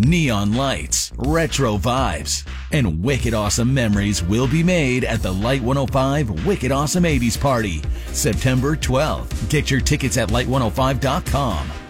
Neon lights, retro vibes, and wicked awesome memories will be made at the Light 105 Wicked Awesome 80s Party, September 12th. Get your tickets at light105.com.